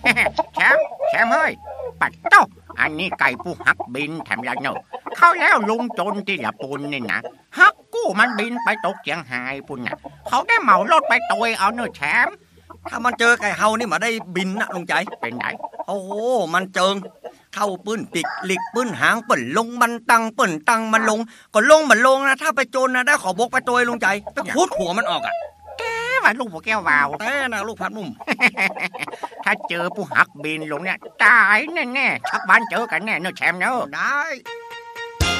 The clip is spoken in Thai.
แชมป์เฮ้ยปัดโตอันนี้ไก่ผู้หักบินแถมยังเนอะเขาแล้วลุงจนที่ละปุ่นนี่นะฮักกู้มันบินไปตกเชียงไฮ้ปุ่นน่ะเขาได้เหมารถไปตัวเอาเนอะแชมป์ถ้ามันเจอไก่เฮานี่มาได้บินนะลุงใจเป็นไงโอ้มันเจิงเข้าปื้นปีกหลีกปื้นหางเปิ่นลงมันตังเปิ่นตังมันลงก็ลงมันลงนะถ้าไปโจรนะได้ขอบกไปตัวลุงใจไปคูดหัวมันออกอ่ะว่าลูกหัวแก้ววาวแต่นะลูกพัดมุมถ้าเจอผู้หักบินลงเนี่ยตายแน่ๆชักบ้านเจอกันแน่เนอะแชมป์เนอะได้